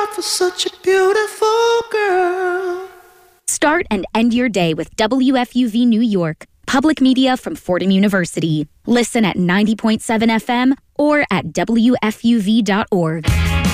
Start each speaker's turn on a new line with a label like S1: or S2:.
S1: God for such a beautiful girl.
S2: Start and end your day with WFUV New York, public media from Fordham University. Listen at 90.7 FM or at WFUV.org.